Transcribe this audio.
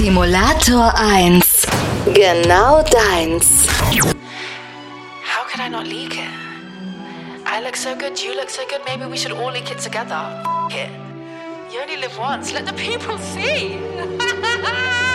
Simulator 1. Genau deins. How could I not leak it? I look so good, you look so good, maybe we should all leak it together. F it. You only live once, let the people see.